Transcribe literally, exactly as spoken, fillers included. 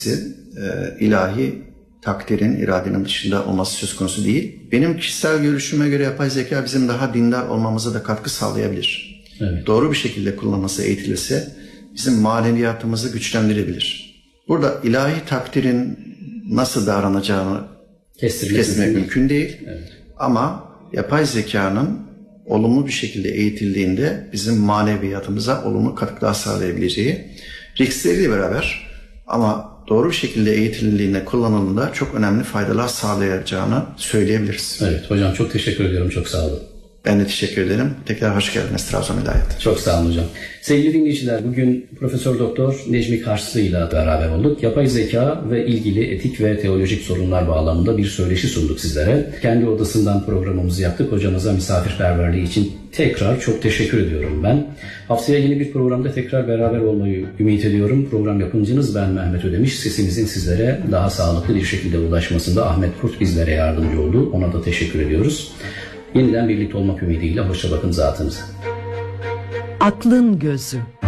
e, ilahi takdirin, iradenin dışında olması söz konusu değil. Benim kişisel görüşüme göre yapay zeka bizim daha dindar olmamıza da katkı sağlayabilir. Evet. Doğru bir şekilde kullanılması, eğitilirse bizim maneviyatımızı güçlendirebilir. Burada ilahi takdirin nasıl davranacağını kestirmek mümkün değil. Evet. Ama yapay zekanın olumlu bir şekilde eğitildiğinde bizim maneviyatımıza olumlu katkılar sağlayabileceği, riskleriyle beraber ama doğru bir şekilde eğitildiğinde, kullanıldığında çok önemli faydalar sağlayacağını söyleyebiliriz. Evet hocam, çok teşekkür ediyorum. Çok sağ olun. Ben de teşekkür ederim. Tekrar hoş geldiniz Trabzon Hidayet. Çok sağ olun hocam. Sevgili dinleyiciler, bugün Profesör Doktor Necmi Karslı ile beraber olduk. Yapay zeka ve ilgili etik ve teolojik sorunlar bağlamında bir söyleşi sunduk sizlere. Kendi odasından programımızı yaptık. Hocamıza misafirperverliği için tekrar çok teşekkür ediyorum ben. Haftaya yeni bir programda tekrar beraber olmayı ümit ediyorum. Program yapımcınız ben Mehmet Ödemiş. Sesimizin sizlere daha sağlıklı bir şekilde ulaşmasında Ahmet Kurt bizlere yardımcı oldu. Ona da teşekkür ediyoruz. Yeniden birlikte olmak ümidiyle hoşça bakın zatınıza. Aklın Gözü.